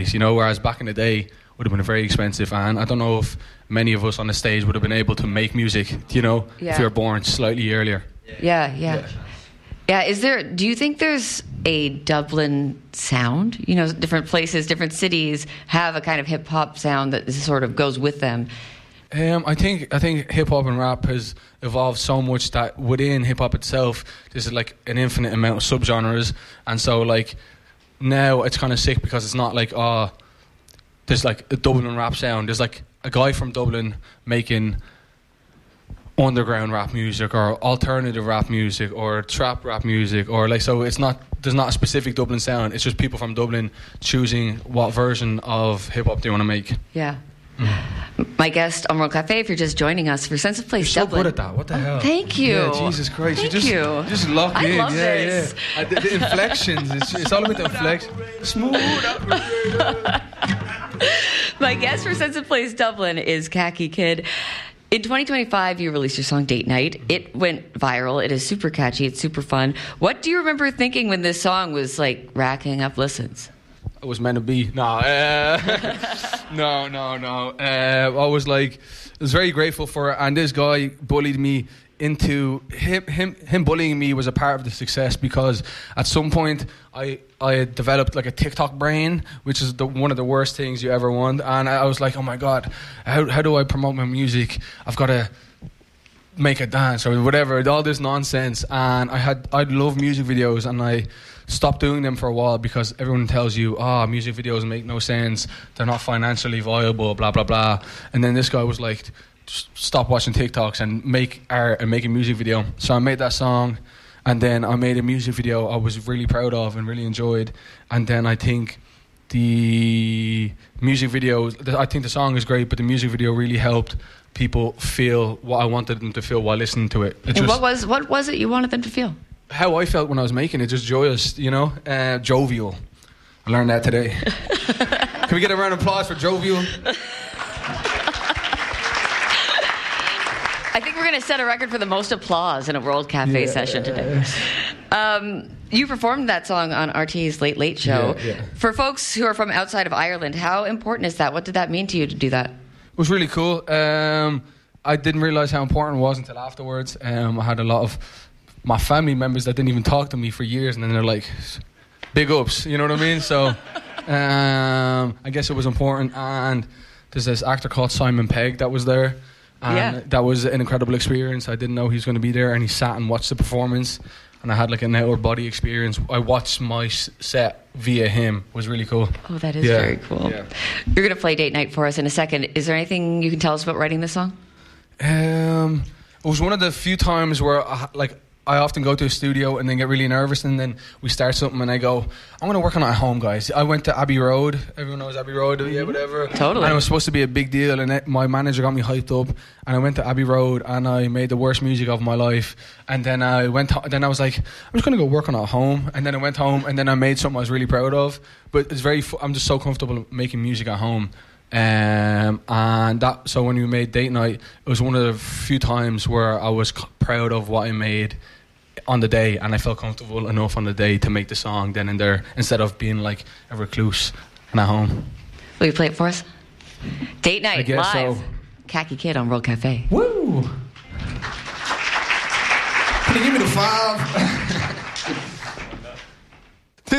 You know, whereas back in the day would have been very expensive, and I don't know if many of us on the stage would have been able to make music, you know, if we were born slightly earlier. Yeah. Do you think there's a Dublin sound? You know, different places, different cities have a kind of hip hop sound that sort of goes with them. I think hip hop and rap has evolved so much that within hip hop itself, there's like an infinite amount of subgenres, and so like now it's kind of sick because it's not like there's like a Dublin rap sound. There's like a guy from Dublin making underground rap music or alternative rap music or trap rap music, or like, so there's not a specific Dublin sound. It's just people from Dublin choosing what version of hip hop they want to make. Yeah. My guest on World Cafe, if you're just joining us for Sense of Place You're Dublin. so good at that. What the hell? Thank you. Yeah, Jesus Christ. Thank you just lock I in. love this. Yeah. The inflections. It's all about the inflection. Smooth. My guest for Sense of Place Dublin is Khaki Kid. In 2025, you released your song Date Night. It went viral. It is super catchy. It's super fun. What do you remember thinking when this song was like racking up listens? It was meant to be. No. I was like, I was very grateful for it. And this guy bullied me into him bullying me was a part of the success, because at some point I had developed like a TikTok brain, which is one of the worst things you ever want. And I was like, oh my God, how do I promote my music? I've got to make a dance or whatever, all this nonsense. And I'd love music videos, and I stopped doing them for a while because everyone tells you, music videos make no sense, they're not financially viable, blah blah blah. And then this guy was like, stop watching TikToks and make art and make a music video. So I made that song, and then I made a music video I was really proud of and really enjoyed. And then I think the music video, I think the song is great, but the music video really helped people feel what I wanted them to feel while listening to it. What was it you wanted them to feel? How I felt when I was making it, just joyous, you know, jovial. I learned that today. Can we get a round of applause for jovial? I think we're going to set a record for the most applause in a World Cafe session today. You performed that song on RT's Late Late Show. Yeah. For folks who are from outside of Ireland, how important is that? What did that mean to you to do that? It was really cool. I didn't realise how important it was until afterwards. I had a lot of my family members that didn't even talk to me for years, and then they're like, big ups, you know what I mean? So I guess it was important. And there's this actor called Simon Pegg that was there, and that was an incredible experience. I didn't know he was going to be there, and he sat and watched the performance, and I had like an out of body experience. I watched my set via him. It was really cool. Oh, that is very cool. Yeah. You're going to play Date Night for us in a second. Is there anything you can tell us about writing this song? It was one of the few times where I often go to a studio and then get really nervous, and then we start something and I go, I'm going to work on it at home, guys. I went to Abbey Road. Everyone knows Abbey Road, yeah, whatever. Totally. And it was supposed to be a big deal, and my manager got me hyped up, and I went to Abbey Road and I made the worst music of my life. And then I was like, I'm just going to go work on it at home. And then I went home and then I made something I was really proud of. But it's I'm just so comfortable making music at home. So when we made Date Night, it was one of the few times where I was proud of what I made on the day, and I felt comfortable enough on the day to make the song then and there, instead of being like a recluse and at home. Will you play it for us? Date Night live. So. Khaki Kid on World Cafe. Woo! Can you give me the 5?